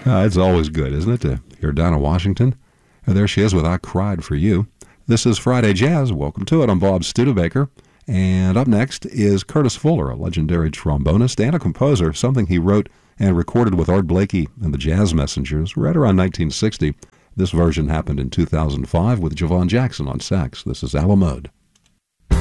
It's always good, isn't it, to hear Dinah Washington? There she is with I Cried for You. This is Friday Jazz. Welcome to it. I'm Bob Studebaker. And up next is Curtis Fuller, a legendary trombonist and a composer, something he wrote and recorded with Art Blakey and the Jazz Messengers right around 1960. This version happened in 2005 with Javon Jackson on sax. This is A La Mode.